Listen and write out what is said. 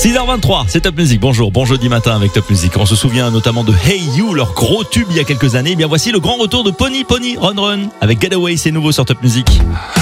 6h23, c'est Top Music. Bonjour, bon jeudi matin avec Top Music. On se souvient notamment de Hey You, leur gros tube il y a quelques années. Eh bien voici le grand retour de Pony Pony Run Run avec Getaway, c'est nouveau sur Top Music.